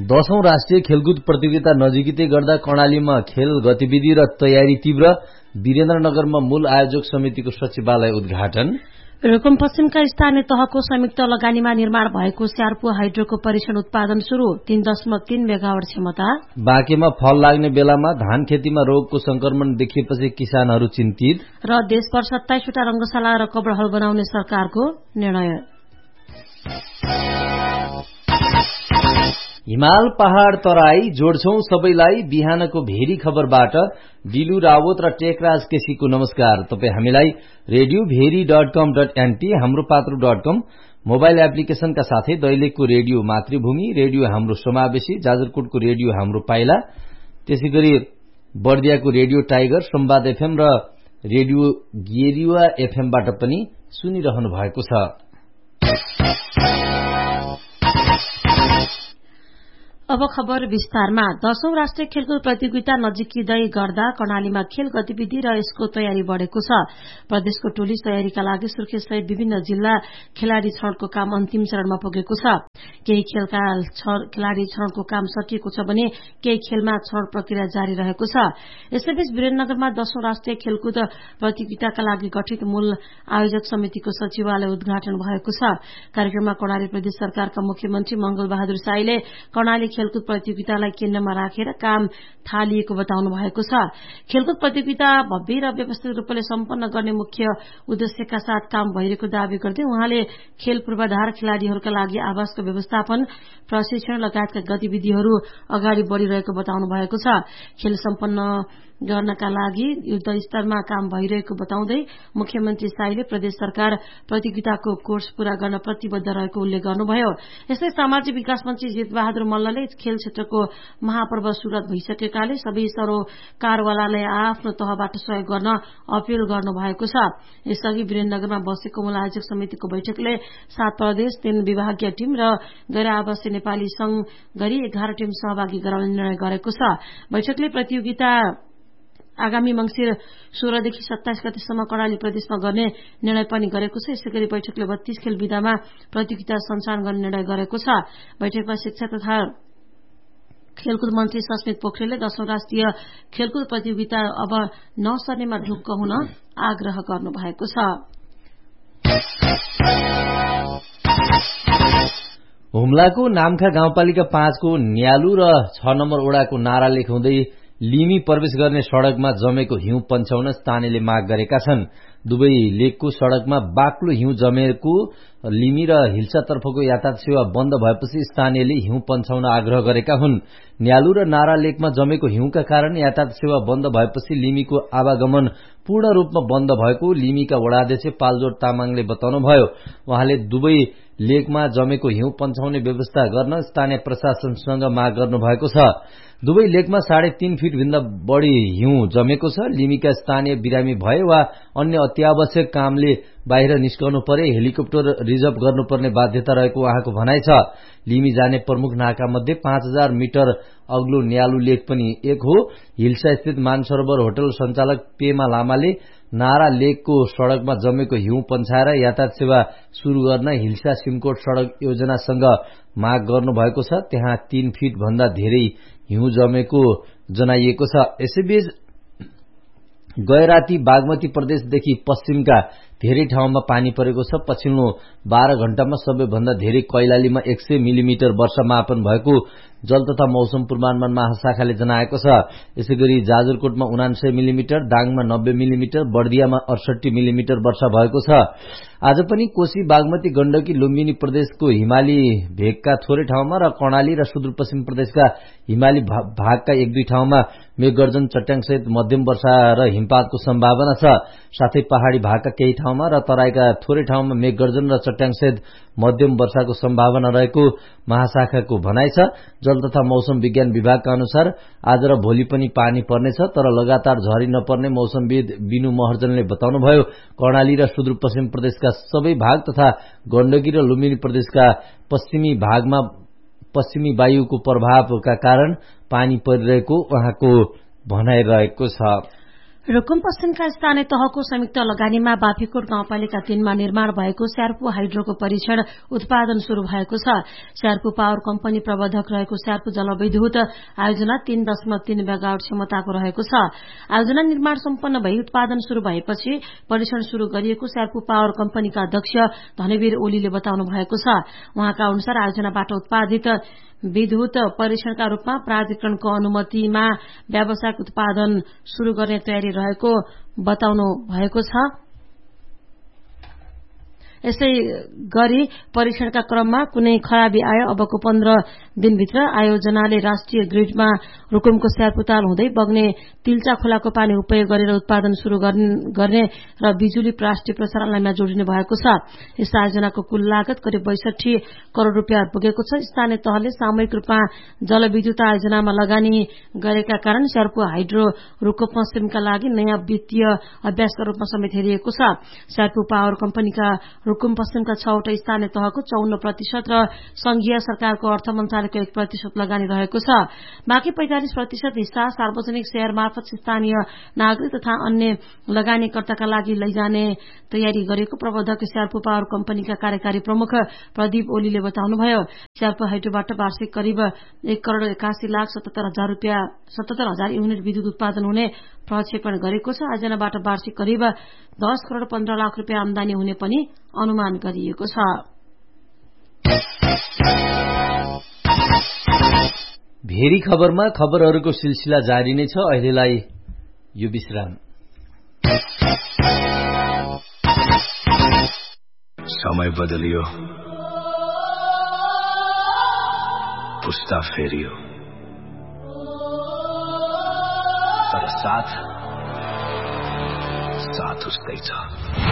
10औं राष्ट्रिय खेलकुद प्रतियोगिता नजिकै गर्दा कर्णालीमा खेल गतिविधि र तयारी तीव्र। वीरेन्द्रनगरमा मूल आयोजक समितिको सचिवालय उद्घाटन। रुकुम पश्चिमका स्थानीय तहको संयुक्त लगानीमा निर्माण भएको स्यार्पो हाइड्रोको परीक्षण उत्पादन शुरू। 3.3 मेगावाट क्षमता। बाँकेमा फल लाग्ने बेलामा धान खेतीमा रोगको संक्रमण देखिएपछि किसानहरू चिन्तित। र देशभर 27वटा रंगशाला र कब्र हल बनाउने सरकारको निर्णय। हिमाल पहाड़ तराई जोड्छौं सबैलाई। बिहानको भेरी खबरबाट दिलु रावत र टेकराज केसीको नमस्कार। तपाई हामीलाई radioveri.com.nt हाम्रो पात्रो.com मोबाइल एप्लिकेशनका साथै दैलेखको रेडियो मातृभूमि, रेडियो हाम्रो समावेशी, जाजरकोटको रेडियो हाम्रो पाइला, त्यसैगरी बर्दियाको रेडियो टाइगर, संवाद एफएम र रेडियो गेरिवा एफएमबाट पनि सुनिरहनु भएको छ। अब खबर विस्तारमा। 10औं राष्ट्रिय खेलकुद प्रतियोगिता नजिकै गर्दा कर्णालीमा खेल गतिविधि र यसको तयारी बढ़ेको छ। प्रदेशको टोली तयारीका लागि सुर्खेत सहित विभिन्न जिल्ला खेलाड़ी छनौटको काम अन्तिम चरणमा पुगेको छ। केही खेलका खेलाड़ी छनौटको काम सकिएको छ भने केही खेलमा छनौट प्रक्रिया जारी रहेको छ। यसैबीच वीरेन्द्रनगरमा 10औं राष्ट्रिय खेलकुद प्रतियोगिताका लागि गठित मूल आयोजक समितिको सचिवालय उद्घाटन भएको छ। कार्यक्रममा कर्णाली प्रदेश सरकारका मुख्यमन्त्री मंगल बहादुर शाहीले कर्णाली खेलकुद प्रतियोगितालाई केन्द्रमा राखेर काम थालिएको बताउनु भएको छ। खेलकुद प्रतियोगिता भव्य र व्यवस्थित रूपले सम्पन्न गर्ने मुख्य उद्देश्यका साथ काम भइरहेको दावी गर्दै उहाँले खेल पूर्वाधार, खेलाड़ीहरूका लागि आवासको व्यवस्थापन, प्रशिक्षण लगायतका गतिविधिहरू अगाडि बढ़िरहेको बताउनु भएको छ। खेल सम्पन्न गर्नका लागि युद्ध स्तरमा काम भइरहेको बताउँदै मुख्यमन्त्री शाहीले प्रदेश सरकार प्रतियोगिताको कोर्स पूरा गर्न प्रतिबद्ध रहेको उल्लेख गर्नुभयो। यस्तै सामाजिक विकास मन्त्री जितबहादुर मल्लले खेल क्षेत्रको महापर्व सुरुवात भइसकेकाले सबै सरोकारवालालाई आफ्नो तहबाट सहयोग गर्न अपील गर्नु भएको छ। यसअघि वीरेन्द्रनगरमा बसेको मूल आयोजक समितिको बैठकले 7 प्रदेश, 3 विभागीय टीम र गैर आवासीय नेपाली संघ गरी 11 टीम सहभागी गराउने निर्णय गरेको छ। बैठकले प्रतियोगिता आगामी मंसिर 16 देखि 27 गतेसम्म कर्णाली प्रदेशमा गर्ने निर्णय पनि गरेको छ। यसैगरी बैठकले 32 खेल विधामा प्रतियोगिता सञ्चालन गर्ने निर्णय गरेको छ। बैठकमा शिक्षा तथा खेलकुद मन्त्री सस्मित पोखरेलले 10औं राष्ट्रिय खेलकुद प्रतियोगिता अब नसर्नेमा ढुक्क हुन आग्रह गर्नु भएको छ। हुम्लाको नामखा गाउँपालिका 5 को न्यालु र 6 नम्बर ओडाको नारा लेखाउँदै लिमी प्रवेश गर्ने सड़कमा जमेको हिउँ पन्छाउन स्थानीयले माग गरेका छन्। दुवै लेकको सड़कमा बाक्लो हिउँ जमेको लिमी र हिल्सातर्फको यातायात सेवा बन्द भएपछि स्थानीयले हिउँ पन्छाउन आग्रह गरेका हुन्। न्यालु र नारा लेकमा जमेको हिउँका कारण यातायात सेवा बन्द भएपछि लिमीको आवागमन पूर्ण रूपमा बन्द भएको लिमीका वडाध्यक्ष पालजोर तामाङले बताउनुभयो। उहाँले दुवै लेकमा जमेको हिउँ पन्छाउने व्यवस्था गर्न स्थानीय प्रशासनसँग माग गर्नु भएको छ। दुवै लेकमा 3.5 फिट भन्दा बढ़ी हिउँ जमेको छ। लिमीका स्थानीय बिरामी भए वा अन्य अत्यावश्यक कामले बाहिर निस्कनु परे हेलिकप्टर रिजर्भ गर्नुपर्ने बाध्यता रहेको उहाँको भनाइ छ। लिमी जाने प्रमुख नाका मध्ये 5000 मिटर अग्लो न्यालु लेक पनि एक हो। हिल्सा स्थित मानसरोवर होटल सञ्चालक पेमा लामाले नारा लेकको सड़कमा जमेको हिउँ पन्छाएर यातायात सेवा शुरू गर्न हिल्सा सिमकोट सड़क योजनासँग माग गर्नु भएको छ। त्यहाँ 3 फिट भन्दा धेरै हिउँ जमेको जनाइएको छ। यसैबीच गैराती बागमती प्रदेशदेखि पश्चिमका धेरै ठाउँमा पानी परेको छ। पछिल्लो 12 घण्टामा सबैभन्दा धेरै कैलालीमा 100 मिलिमिटर वर्षा मापन भएको जल तथा मौसम पूर्वानुमान महाशाखाले जनाएको छ। यसैगरी जाजरकोटमा 79 मिलिमिटर, दाङमा 90 मिलिमिटर, बर्दियामा 68 मिलिमिटर वर्षा भएको छ। आज पनि कोशी, बागमती, गण्डकी, लुम्बिनी प्रदेशको हिमाली भेगका थोरै ठाउँमा र कर्णाली र सुदूरपश्चिम प्रदेशका हिमाली भागका 1-2 ठाउँमा मेघगर्जन, चट्याङसहित मध्यम वर्षा र हिमपातको सम्भावना छ। साथै पहाड़ी भागका केही ठाउँमा र तराईका थोरै ठाउँमा मेघगर्जन र चट्याङसहित मध्यम वर्षाको सम्भावना रहेको महाशाखाको भनाइ छ। जल तथा मौसम विज्ञान विभागका अनुसार आज र भोलि पनि पानी पर्नेछ, तर लगातार झरी नपर्ने मौसमविद बिनु महर्जनले बताउनुभयो। कर्णाली र सुदूरपश्चिम प्रदेशका सबै भाग तथा गण्डकी र लुम्बिनी प्रदेशका पश्चिमी भागमा पश्चिमी वायुको प्रभावका कारण पानी परिरहेको उहाँको भनाइ रहेको छ। रुकुम पश्चिमका स्थानीय तहको संयुक्त लगानीमा बाफीकोट गाउँपालिका 3 मा निर्माण भएको स्यार्पु हाइड्रोको परीक्षण उत्पादन शुरू भएको छ। स्यार्पु पावर कम्पनी प्रबन्धक रहेको स्यार्पु जलविद्युत आयोजना 3.3 मेगावाट क्षमताको रहेको छ। आयोजना निर्माण सम्पन्न भई उत्पादन शुरू भएपछि परीक्षण शुरू गरिएको स्यार्पु पावर कम्पनीका अध्यक्ष धनवीर ओलीले बताउनु भएको छ। उहाँका अनुसार आयोजनाबाट उत्पादित विद्युत परीक्षणका रूपमा प्राधिकरणको अनुमतिमा व्यावसायिक उत्पादन शुरू गर्ने तयारी रहेको बताउनु भएको छ। यसै गरी परीक्षणका क्रममा कुनै खराबी आए अबको 15 दिनभित्र आयोजनाले राष्ट्रिय ग्रिडमा रुकुमको स्यार्पुताल हुँदै बग्ने तिल्चा खोलाको पानी उपयोग गरेर उत्पादन शुरू गर्ने र बिजुली राष्ट्रिय प्रसारण लाइनमा जोडिने भएको छ। यस आयोजनाको कुल लागत करिब 62 करोड़ रूपियाँ पुगेको छ। स्थानीय तहले सामूहिक रूपमा जलविद्युत आयोजनामा लगानी गरेका कारण स्यार्पु हाइड्रो रुकुम पश्चिमका लागि नयाँ वित्तीय अभ्यासका रूपमा समेत हेरिएको छ। स्यार्पु पावर कम्पनीका रुकुम पश्चिमका 6 वटा स्थानीय तहको 54% र संघीय सरकारको अर्थ मन्त्रालयको 1% लगानी रहेको छ। बाँकी 45% हिस्सा सार्वजनिक शेयर मार्फत स्थानीय नागरिक तथा अन्य लगानीकर्ताका लागि लैजाने तयारी गरेको प्रबन्धक स्यार्पु पावर कम्पनीका कार्यकारी प्रमुख प्रदीप ओलीले बताउनुभयो। स्यार्पु हाइड्रोबाट वार्षिक करिब 1,77,000 युनिट विद्युत उत्पादन हुने प्रक्षेपण गरेको छ। आयोजनाबाट वार्षिक करिब 10 करोड़ 15 लाख रूपियाँ आमदानी हुने पनि अनुमान गरिएको छ। भेरी खबरमा खबरहरूको सिलसिला जारी नै छ। अहिलेलाई यो विश्राम। समय बदलियो, पुस्ता फेरियो, तर साथ उस्तै छ।